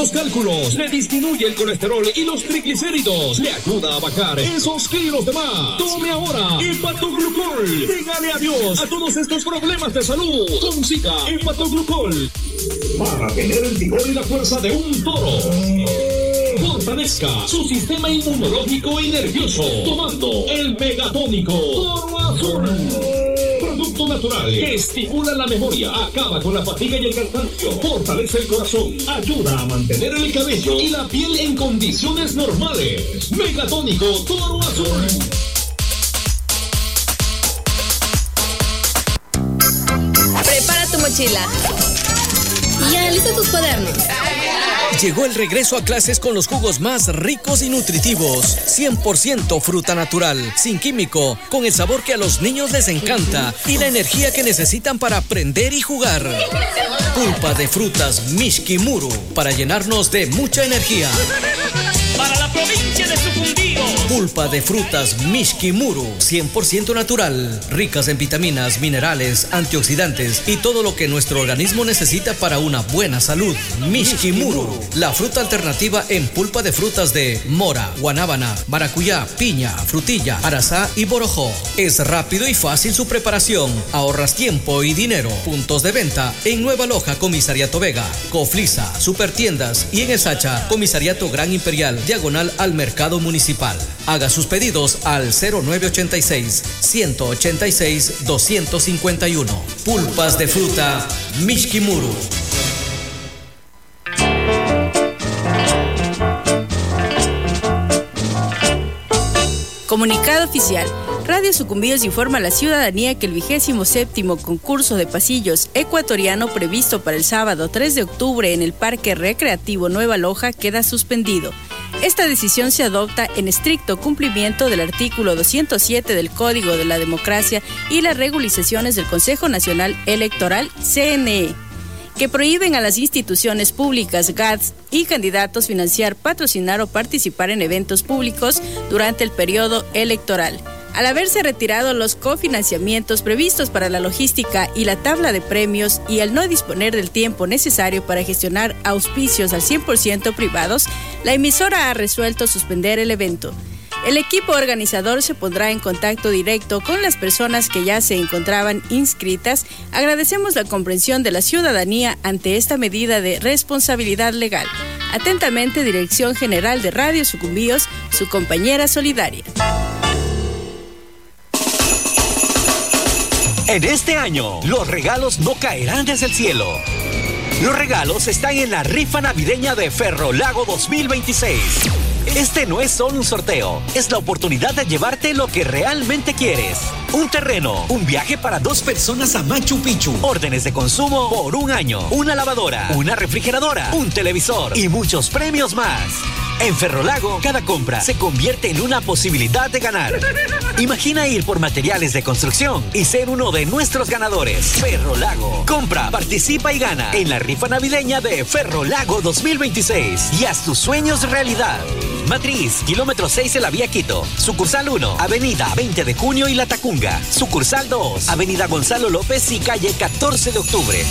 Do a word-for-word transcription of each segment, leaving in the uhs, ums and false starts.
Los cálculos, le disminuye el colesterol y los triglicéridos, le ayuda a bajar esos kilos de más. Tome ahora Hepatoglucol. Dígale adiós a todos estos problemas de salud. Consiga Hepatoglucol para tener el vigor y la fuerza de un toro. Fortalezca su sistema inmunológico y nervioso tomando el Megatónico Toro Azul. Producto natural que estimula la memoria, acaba con la fatiga y el cansancio, fortalece el corazón, ayuda a mantener el cabello y la piel en condiciones normales. Megatónico Toro Azul. Prepara tu mochila y alista tus cuadernos. Llegó el regreso a clases con los jugos más ricos y nutritivos. cien por ciento fruta natural, sin químico, con el sabor que a los niños les encanta y la energía que necesitan para aprender y jugar. Pulpa de frutas Mishki Muru, para llenarnos de mucha energía. Para la provincia de Sucumbíos. Pulpa de frutas Mishki Muru, cien por ciento natural, ricas en vitaminas, minerales, antioxidantes y todo lo que nuestro organismo necesita para una buena salud. Mishki Muru, la fruta alternativa en pulpa de frutas de mora, guanábana, maracuyá, piña, frutilla, arazá y borojó. Es rápido y fácil su preparación. Ahorras tiempo y dinero. Puntos de venta en Nueva Loja, Comisariato Vega, Coflisa, Supertiendas y en el Sacha, Comisariato Gran Imperial, diagonal al Mercado Municipal. Haga sus pedidos al cero nueve ochenta y seis, ciento ochenta y seis, doscientos cincuenta y uno. Pulpas de fruta Mishki Muru. Comunicado oficial. Radio Sucumbíos informa a la ciudadanía que el vigésimo séptimo concurso de pasillos ecuatoriano previsto para el sábado tres de octubre en el Parque Recreativo Nueva Loja queda suspendido. Esta decisión se adopta en estricto cumplimiento del artículo doscientos siete del Código de la Democracia y las regularizaciones del Consejo Nacional Electoral, C N E, que prohíben a las instituciones públicas, G A T S y candidatos financiar, patrocinar o participar en eventos públicos durante el periodo electoral. Al haberse retirado los cofinanciamientos previstos para la logística y la tabla de premios y al no disponer del tiempo necesario para gestionar auspicios al cien por ciento privados, la emisora ha resuelto suspender el evento. El equipo organizador se pondrá en contacto directo con las personas que ya se encontraban inscritas. Agradecemos la comprensión de la ciudadanía ante esta medida de responsabilidad legal. Atentamente, Dirección General de Radio Sucumbíos, su compañera solidaria. En este año, los regalos no caerán desde el cielo. Los regalos están en la rifa navideña de Ferrolago dos mil veintiséis. Este no es solo un sorteo, es la oportunidad de llevarte lo que realmente quieres. Un terreno, un viaje para dos personas a Machu Picchu, órdenes de consumo por un año, una lavadora, una refrigeradora, un televisor y muchos premios más. En Ferrolago, cada compra se convierte en una posibilidad de ganar. Imagina ir por materiales de construcción y ser uno de nuestros ganadores. Ferrolago. Compra, participa y gana en la rifa navideña de Ferrolago dos mil veintiséis y haz tus sueños realidad. Matriz, kilómetro seis de la vía Quito. Sucursal uno, avenida veinte de junio y La Tacunga. Sucursal dos, avenida Gonzalo López y calle catorce de octubre.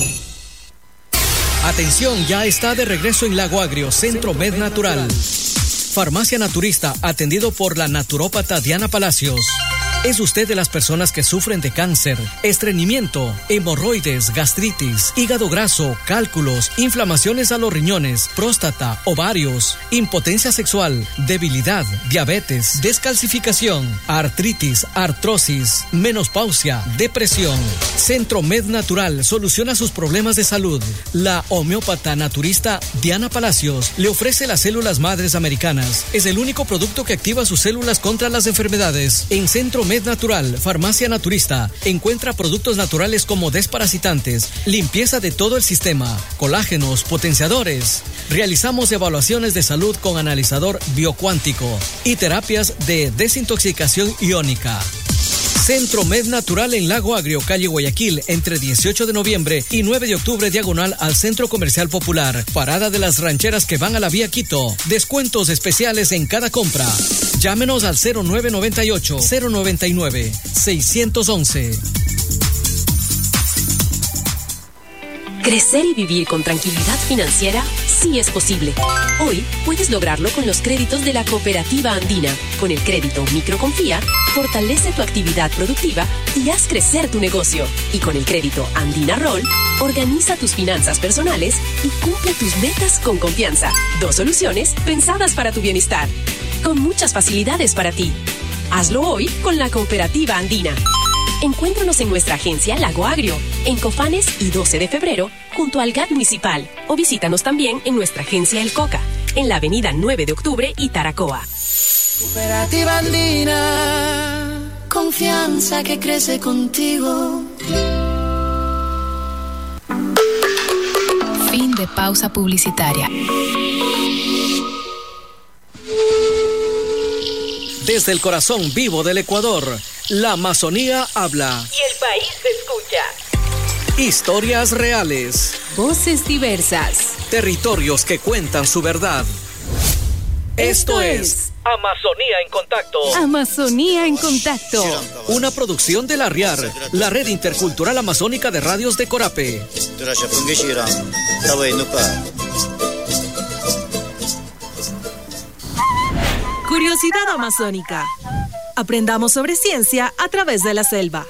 Atención, ya está de regreso en Lago Agrio, Centro Med Natural. Farmacia Naturista, atendido por la naturópata Diana Palacios. ¿Es usted de las personas que sufren de cáncer, estreñimiento, hemorroides, gastritis, hígado graso, cálculos, inflamaciones a los riñones, próstata, ovarios, impotencia sexual, debilidad, diabetes, descalcificación, artritis, artrosis, menopausia, depresión? Centro Med Natural soluciona sus problemas de salud. La homeópata naturista Diana Palacios le ofrece las células madres americanas. Es el único producto que activa sus células contra las enfermedades. En Centro Med Natural, Farmacia Naturista, encuentra productos naturales como desparasitantes, limpieza de todo el sistema, colágenos, potenciadores. Realizamos evaluaciones de salud con analizador biocuántico y terapias de desintoxicación iónica. Centro Med Natural en Lago Agrio, calle Guayaquil, entre dieciocho de noviembre y nueve de octubre, diagonal al Centro Comercial Popular. Parada de las rancheras que van a la vía Quito. Descuentos especiales en cada compra. Llámenos al cero nueve noventa y ocho, cero noventa y nueve, seiscientos once. Crecer y vivir con tranquilidad financiera sí es posible. Hoy puedes lograrlo con los créditos de la Cooperativa Andina. Con el crédito Microconfía, fortalece tu actividad productiva y haz crecer tu negocio. Y con el crédito Andina Roll, organiza tus finanzas personales y cumple tus metas con confianza. Dos soluciones pensadas para tu bienestar, con muchas facilidades para ti. Hazlo hoy con la Cooperativa Andina. Encuéntranos en nuestra agencia Lago Agrio, en Cofanes y doce de febrero, junto al G A T Municipal. O visítanos también en nuestra agencia El Coca, en la avenida nueve de octubre y Taracoa. Cooperativa Andina, confianza que crece contigo. Fin de pausa publicitaria. Desde el corazón vivo del Ecuador, la Amazonía habla. Y el país se escucha. Historias reales. Voces diversas. Territorios que cuentan su verdad. Esto, Esto es Amazonía en Contacto. Amazonía en Contacto. Una producción de la RIAR, la Red Intercultural Amazónica de Radios de Corape. Curiosidad amazónica. Aprendamos sobre ciencia a través de la selva.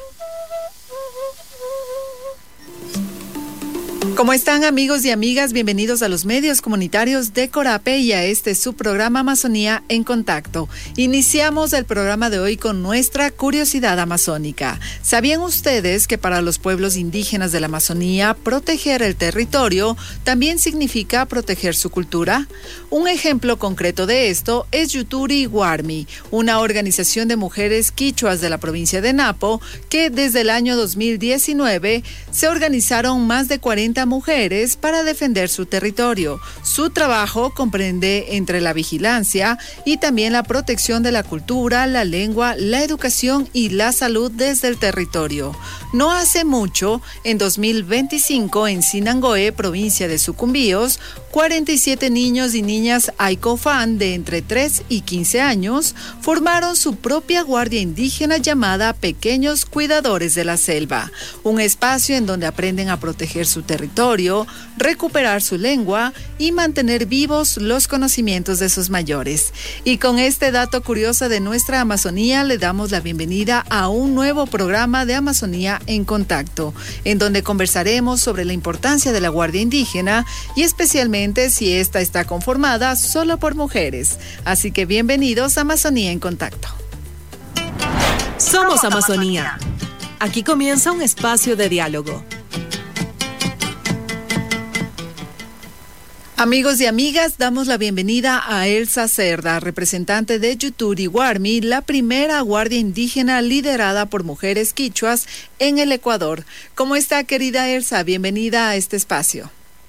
¿Cómo están, amigos y amigas? Bienvenidos a los medios comunitarios de Corape y a este subprograma Amazonía en Contacto. Iniciamos el programa de hoy con nuestra curiosidad amazónica. ¿Sabían ustedes que para los pueblos indígenas de la Amazonía proteger el territorio también significa proteger su cultura? Un ejemplo concreto de esto es Yuturi Guarmi, una organización de mujeres quichuas de la provincia de Napo que desde el año dos mil diecinueve se organizaron más de cuarenta mujeres para defender su territorio. Su trabajo comprende entre la vigilancia y también la protección de la cultura, la lengua, la educación y la salud desde el territorio. No hace mucho, en dos mil veinticinco, en Sinangoe, provincia de Sucumbíos, cuarenta y siete niños y niñas Aicofán de entre tres y quince años formaron su propia guardia indígena llamada Pequeños Cuidadores de la Selva, un espacio en donde aprenden a proteger su territorio, recuperar su lengua y mantener vivos los conocimientos de sus mayores. Y con este dato curioso de nuestra Amazonía le damos la bienvenida a un nuevo programa de Amazonía en Contacto, en donde conversaremos sobre la importancia de la guardia indígena y especialmente si esta está conformada solo por mujeres. Así que bienvenidos a Amazonía en Contacto. Somos Amazonía. Aquí comienza un espacio de diálogo. Amigos y amigas, damos la bienvenida a Elsa Cerda, representante de Yuturi Guarmi, la primera guardia indígena liderada por mujeres quichuas en el Ecuador. ¿Cómo está, querida Elsa? Bienvenida a este espacio.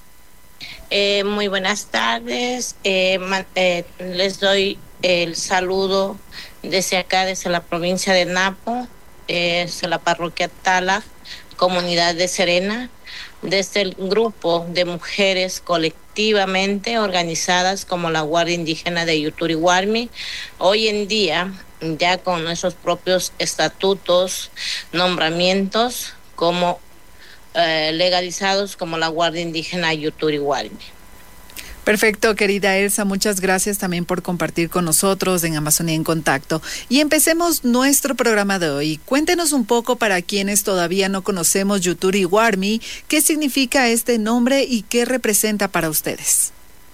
Eh, muy buenas tardes. Eh, man, eh, les doy el saludo desde acá, desde la provincia de Napo, eh, desde la parroquia Tala, comunidad de Serena, desde el grupo de mujeres colectivamente organizadas como la Guardia Indígena de Yuturi Guarmi. Hoy en día, ya con nuestros propios estatutos, nombramientos como eh, legalizados como la Guardia Indígena Yuturi Guarmi. Perfecto, querida Elsa, muchas gracias también por compartir con nosotros en Amazonía en Contacto. Y empecemos nuestro programa de hoy. Cuéntenos un poco, para quienes todavía no conocemos Yuturi Guarmi, qué significa este nombre y qué representa para ustedes.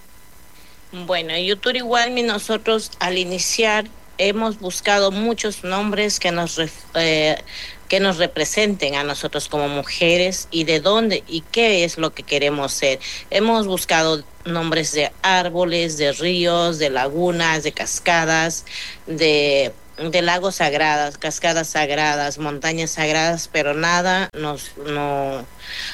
Bueno, Yuturi Guarmi, nosotros al iniciar hemos buscado muchos nombres que nos eh, que nos representen a nosotros como mujeres y de dónde y qué es lo que queremos ser. Hemos buscado nombres de árboles, de ríos, de lagunas, de cascadas, de, de lagos sagrados, cascadas sagradas, montañas sagradas, pero nada nos, no,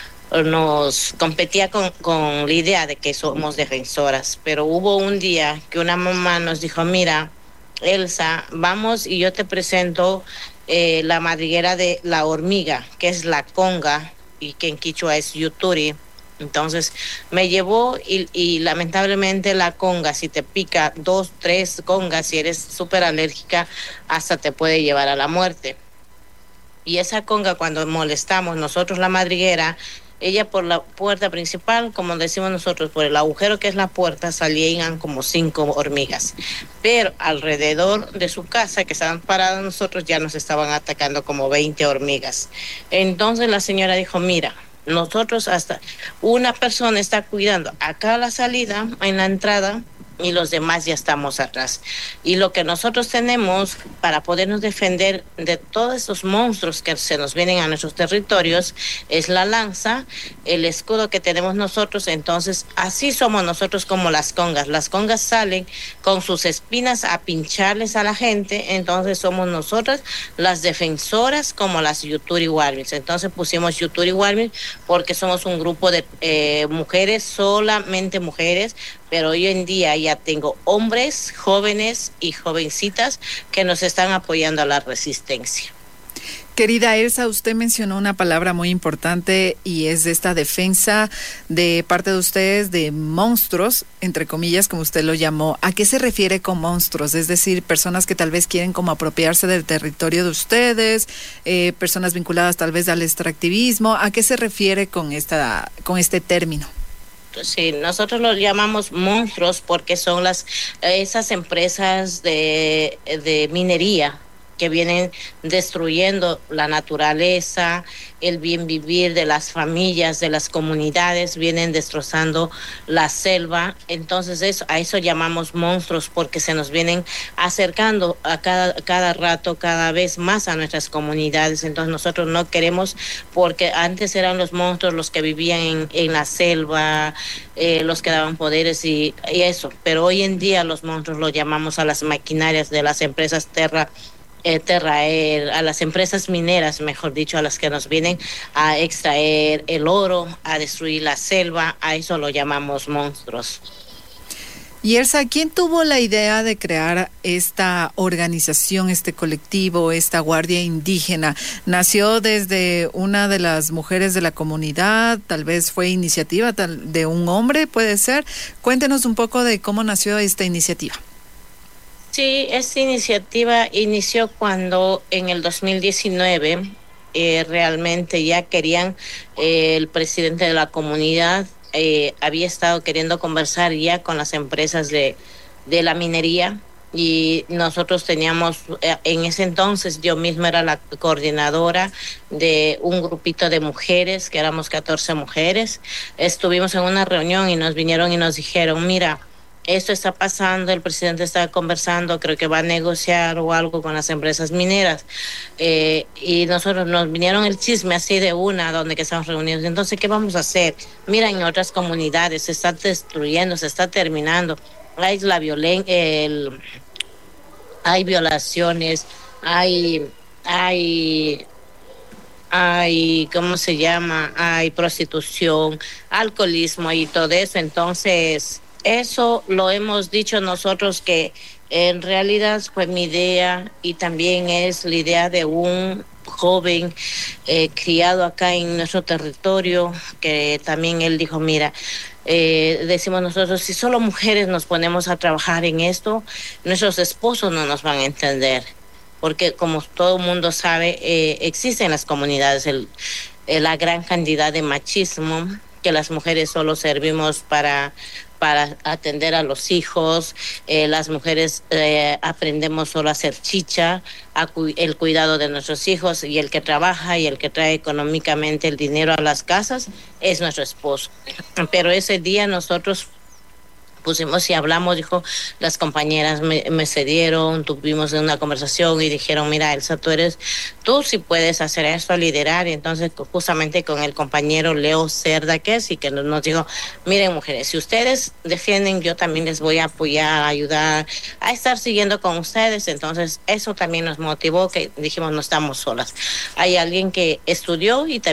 nos competía con, con la idea de que somos defensoras. Pero hubo un día que una mamá nos dijo, mira, Elsa, vamos y yo te presento eh, la madriguera de la hormiga, que es la conga, y que en quichua es Yuturi. Entonces me llevó y, y lamentablemente la conga, si te pica dos, tres congas, si eres súper alérgica, hasta te puede llevar a la muerte. Y esa conga, cuando molestamos nosotros la madriguera, ella por la puerta principal, como decimos nosotros, por el agujero que es la puerta, salían como cinco hormigas. Pero alrededor de su casa, que estaban paradas nosotros, ya nos estaban atacando como veinte hormigas. Entonces la señora dijo, mira, nosotros hasta una persona está cuidando acá la salida, en la entrada, y los demás ya estamos atrás. Y lo que nosotros tenemos para podernos defender de todos esos monstruos que se nos vienen a nuestros territorios es la lanza, el escudo que tenemos nosotros. Entonces, así somos nosotros como las congas. Las congas salen con sus espinas a pincharles a la gente, entonces somos nosotras las defensoras como las Yuturi Warmils. Entonces pusimos Yuturi Warmils porque somos un grupo de eh, mujeres, solamente mujeres, pero hoy en día ya tengo hombres, jóvenes y jovencitas que nos están apoyando a la resistencia. Querida Elsa, usted mencionó una palabra muy importante y es esta defensa de parte de ustedes de monstruos, entre comillas, como usted lo llamó. ¿A qué se refiere con monstruos? Es decir, personas que tal vez quieren como apropiarse del territorio de ustedes, eh, personas vinculadas tal vez al extractivismo. ¿A qué se refiere con esta, con este término? Sí, nosotros los llamamos monstruos porque son las esas empresas de, de minería que vienen destruyendo la naturaleza, el bien vivir de las familias, de las comunidades, vienen destrozando la selva. Entonces eso, a eso llamamos monstruos porque se nos vienen acercando a cada, cada rato, cada vez más a nuestras comunidades. Entonces nosotros no queremos, porque antes eran los monstruos los que vivían en, en la selva, eh, los que daban poderes y, y eso. Pero hoy en día los monstruos los llamamos a las maquinarias de las empresas Terra, Eh, Terraer, a las empresas mineras, mejor dicho, a las que nos vienen a extraer el oro, a destruir la selva. A eso lo llamamos monstruos. Y Elsa, ¿quién tuvo la idea de crear esta organización, este colectivo, esta guardia indígena? ¿Nació desde una de las mujeres de la comunidad? ¿Tal vez fue iniciativa de un hombre? ¿Puede ser? Cuéntenos un poco de cómo nació esta iniciativa. Sí, esta iniciativa inició cuando en el dos mil diecinueve eh, realmente ya querían, eh, el presidente de la comunidad eh, había estado queriendo conversar ya con las empresas de, de la minería, y nosotros teníamos, eh, en ese entonces yo misma era la coordinadora de un grupito de mujeres, que éramos catorce mujeres. Estuvimos en una reunión y nos vinieron y nos dijeron, mira, esto está pasando, el presidente está conversando, creo que va a negociar o algo con las empresas mineras. Eh, y nosotros nos vinieron el chisme así de una, donde que estamos reunidos. Entonces, ¿qué vamos a hacer? Mira, en otras comunidades se está destruyendo, se está terminando. Hay la violencia, el, hay violaciones, hay, hay, hay, ¿cómo se llama? Hay prostitución, alcoholismo y todo eso. Entonces, eso lo hemos dicho nosotros, que en realidad fue mi idea y también es la idea de un joven eh, criado acá en nuestro territorio, que también él dijo, mira, eh, decimos nosotros, si solo mujeres nos ponemos a trabajar en esto, nuestros esposos no nos van a entender, porque como todo el mundo sabe, eh, existe en las comunidades el, eh, la gran cantidad de machismo, que las mujeres solo servimos para para atender a los hijos, eh, las mujeres eh, aprendemos solo a hacer chicha, a cu- el cuidado de nuestros hijos, y el que trabaja y el que trae económicamente el dinero a las casas es nuestro esposo. Pero ese día nosotros pusimos y hablamos, dijo, las compañeras me, me cedieron, tuvimos una conversación y dijeron, mira, Elsa, tú eres, tú sí puedes hacer esto, liderar. Y entonces justamente con el compañero Leo Cerda, que es, y que nos dijo, miren, mujeres, si ustedes defienden, yo también les voy a apoyar, a ayudar, a estar siguiendo con ustedes. Entonces eso también nos motivó, que dijimos, no estamos solas. Hay alguien que estudió y también